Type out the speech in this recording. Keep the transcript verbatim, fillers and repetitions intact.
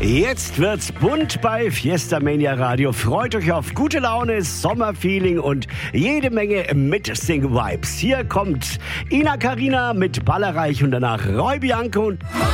Jetzt wird's bunt bei Fiesta Mania Radio. Freut euch auf gute Laune, Sommerfeeling und jede Menge Mitsing-Vibes. Hier kommt Ina Karina mit Ballerreich und danach Roy Bianco und